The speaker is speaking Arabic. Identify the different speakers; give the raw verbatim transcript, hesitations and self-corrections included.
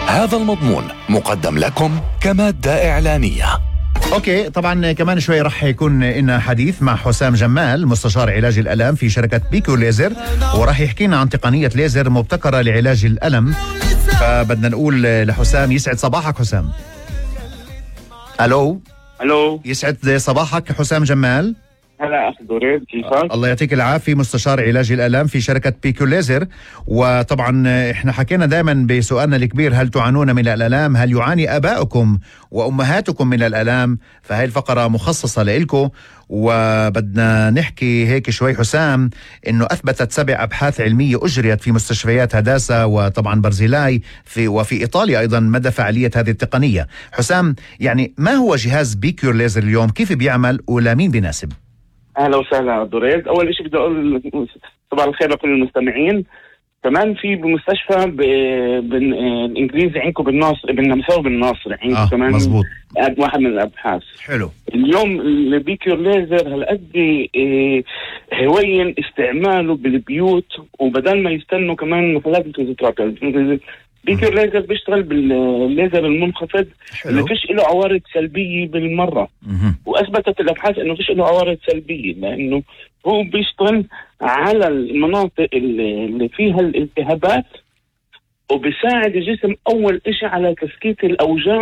Speaker 1: هذا المضمون مقدم لكم كمادة إعلانية.
Speaker 2: اوكي، طبعا كمان شوي رح يكون لنا حديث مع حسام جمال مستشار علاج الالم في شركه بيكو ليزر، وراح يحكي لنا عن تقنيه ليزر مبتكره لعلاج الالم. فبدنا نقول لحسام يسعد صباحك حسام. الو
Speaker 3: الو،
Speaker 2: يسعد صباحك حسام جمال.
Speaker 3: هلا اخ دريد، كيفك؟
Speaker 2: الله يعطيك العافيه، مستشار علاج الالام في شركه بيكو ليزر. وطبعا احنا حكينا دائما بسؤالنا الكبير، هل تعانون من الالام؟ هل يعاني ابائكم وامهاتكم من الالام؟ فهي الفقره مخصصه لإلكم. وبدنا نحكي هيك شوي حسام، انه اثبتت سبع ابحاث علميه اجريت في مستشفيات هداسه وطبعا برزيلاي في وفي ايطاليا ايضا مدى فعاليه هذه التقنيه. حسام، يعني ما هو جهاز بيكو ليزر اليوم؟ كيف بيعمل ولمين بيناسب؟
Speaker 3: اهلا وسهلا دريد. اول شيء بدي اقول صباح الخير لكل المستمعين. كمان في بمستشفى بالانجليزي عندكم بالناصر، بالنمساوي بالناصر عندكم
Speaker 2: آه
Speaker 3: كمان
Speaker 2: مزبوط.
Speaker 3: واحد من الابحاث.
Speaker 2: حلو.
Speaker 3: اليوم البيكيور ليزر هالقد هوين استعماله بالبيوت، وبدل ما يستنوا كمان محلات الفيزيوثيرابي. بيكيور ليزر بيشتغل بالليزر المنخفض اللي فيش له عوارض سلبيه بالمره.
Speaker 2: مه.
Speaker 3: واثبتت الابحاث انه فيش له عوارض سلبيه، لانه هو بيشتغل على المناطق اللي فيها الالتهابات، وبيساعد الجسم اول شيء على تسكيت الاوجاع